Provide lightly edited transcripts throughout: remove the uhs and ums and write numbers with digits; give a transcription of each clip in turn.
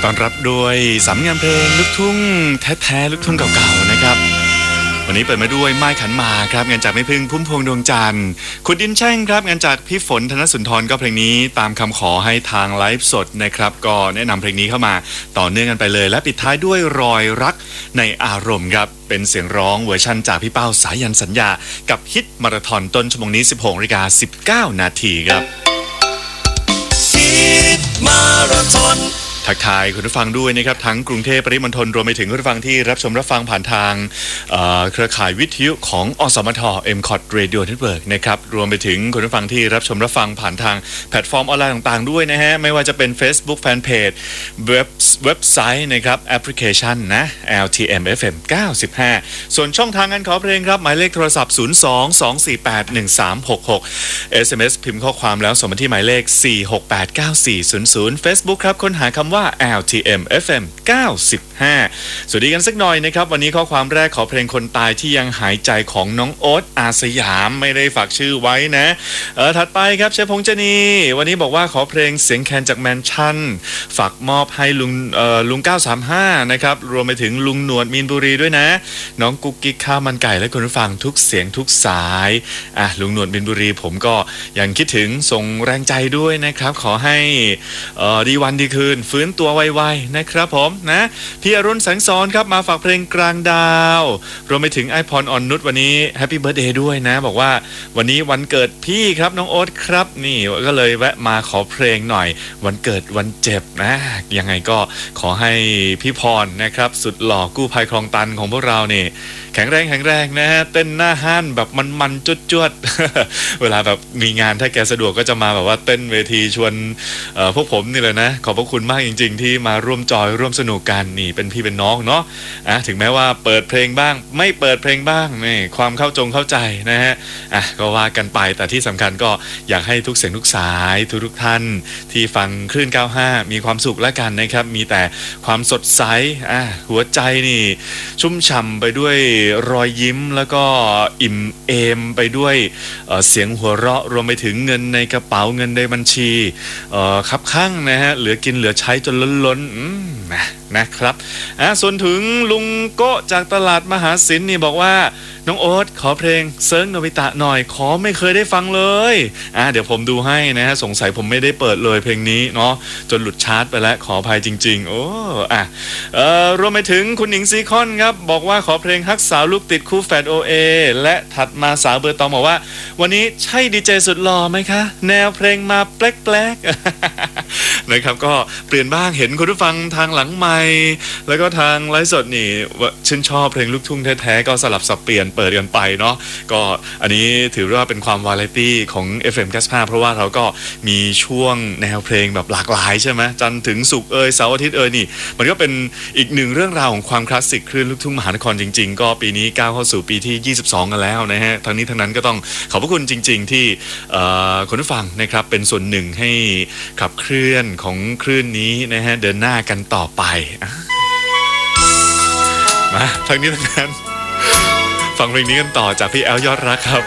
ต้อนรับด้วยสำเนียงเพลงลูกทุ่งแท้ๆลูกทุ่งเก่าๆนะครับวันนี้เปิดมาด้วยไม้ขันหมากครับงานจากแม่พึ่งพุ่มพวงดวงจันทร์ขุดดินแช่งครับงานจากพี่ฝนธนสุนทรก็เพลงนี้ตามคำขอให้ทางไลฟ์สดนะครับก็แนะนำเพลงนี้เข้ามาต่อเนื่องกันไปเลยและปิดท้ายด้วยรอยรักในอารมณ์ครับเป็นเสียงร้องเวอร์ชันจากพี่เป้าสายันสัญญากับฮิตมาราธอนต้นชั่วโมงนี้ 16:19 นาทีครับฮิตมาราธอนทักทายคุณผู้ฟังด้วยนะครับทั้งกรุงเทพปริมณฑลรวมไปถึงคุณผู้ฟังที่รับชมรับฟังผ่านทางเครือข่ายวิทยุของอสมท MCOT Radio Network นะครับรวมไปถึงคุณผู้ฟังที่รับชมรับฟังผ่านทางแพลตฟอร์มออนไลน์ต่างๆด้วยนะฮะไม่ว่าจะเป็น Facebook Fanpage เว็บไซต์นะครับแอปพลิเคชันนะ LTM FM 95ส่วนช่องทางการขอเพลงครับหมายเลขโทรศัพท์ 02-248-1366 SMS พิมพ์ข้อความแล้วส่งมาที่หมายเลข 4689400 Facebook ครับค้นหาคำว่า LTM FM 95สวัสดีกันสักหน่อยนะครับวันนี้ข้อความแรกขอเพลงคนตายที่ยังหายใจของน้องโอ๊ตอาสยามไม่ได้ฝากชื่อไว้นะถัดไปครับเชฟพงษ์เจนีวันนี้บอกว่าขอเพลงเสียงแคนจากแมนชั่นฝากมอบให้ลุง935นะครับรวมไปถึงลุงหนวดมีนบุรีด้วยนะน้องกุ๊กกิ๊กข้าวมันไก่และคุณผู้ฟังทุกเสียงทุกสายลุงหนวดมีนบุรีผมก็ยังคิดถึงส่งแรงใจด้วยนะครับขอให้ดีวันดีคืนฟื้นตัวไวๆนะครับผมนะพี่อรุณแสงสอนครับมาฝากเพลงกลางดาวรวมไปถึงไอพรอ่อนนุชวันนี้แฮปปี้เบิร์ธเดย์ด้วยนะบอกว่าวันนี้วันเกิดพี่ครับน้องโอ๊ตครับนี่ก็เลยแวะมาขอเพลงหน่อยวันเกิดวันเจ็บนะยังไงก็ขอให้พี่พรนะครับสุดหล่อกู้ภัยคลองตันของพวกเราเนี่ยแข็งแรงนะฮะเต้นหน้าห้านแบบมันจวดเวลาแบบมีงานถ้าแกสะดวกก็จะมาแบบว่าเต้นเวทีชวนพวกผมนี่เลยนะขอบพระคุณมากจริงๆที่มาร่วมจอยร่วมสนุกกันนี่เป็นพี่เป็นน้องเนาะถึงแม้ว่าเปิดเพลงบ้างไม่เปิดเพลงบ้างนี่ความเข้าใจนะฮะก็ว่ากันไปแต่ที่สำคัญก็อยากให้ทุกเสียงทุกสายทุกท่านที่ฟังคลื่น95มีความสุขแล้วกันนะครับมีแต่ความสดใสหัวใจนี่ชุ่มฉ่ำไปด้วยรอยยิ้มแล้วก็อิ่มเอมไปด้วยเสียงหัวเราะรวมไปถึงเงินในกระเป๋าเงินในบัญชีคับข้างนะฮะเหลือกินเหลือใช้จนล้นนะครับส่วนถึงลุงโกะจากตลาดมหาศิลป์นี่บอกว่าน้องโอ๊ตขอเพลงเซิร์งโนบิตะหน่อยขอไม่เคยได้ฟังเลยเดี๋ยวผมดูให้นะฮะสงสัยผมไม่ได้เปิดเลยเพลงนี้เนาะจนหลุดชาร์ตไปแล้วขออภัยจริงๆรวมไปถึงคุณหญิงซีคอนครับบอกว่าขอเพลงฮักสาวลูกติดคู่แฝด OA และถัดมาสาวเบอร์ตองบอกว่าวันนี้ใช่ดีเจสุดหล่อไหมคะแนวเพลงมาแปลกๆนะครับก็เปลี่ยนบ้างเห็นคุณผู้ฟังทางหลังไมค์แล้วก็ทางไลฟ์สดนี่ชื่นชอบเพลงลูกทุ่งแท้ๆก็สลับสับเปลี่ยนเปิดกันไปเนาะก็อันนี้ถือว่าเป็นความวาไรตี้ของ FM 95เพราะว่าเราก็มีช่วงแนวเพลงแบบหลากหลายใช่ไหมจันทร์ถึงศุกร์เสาร์อาทิตย์นี่มันก็เป็นอีกหนึ่งเรื่องราวของความคลาสสิกคลื่นลูกทุ่งมหานครจริงๆก็ปีนี้ก้าวเข้าสู่ปีที่22กันแล้วนะฮะทั้งนี้ทั้งนั้นก็ต้องขอบพระคุณจริงๆที่คุณผู้ฟังนะครับเป็นส่วนหนึ่งให้ขับเคลื่อนของคลื่นนี้นะฮะเดินหน้ากันต่อไปมาทั้งนี้ทั้งนั้นฟังเพลงนี้กันต่อจากพี่แอลยอดรักครับ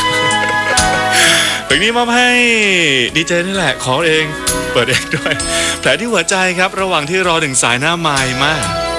เพลงนี้มอบให้ดีเจนี่แหละขอเองเปิดเองด้วยแผลที่หัวใจครับระหว่างที่รอถึงสายหน้าไมค์มา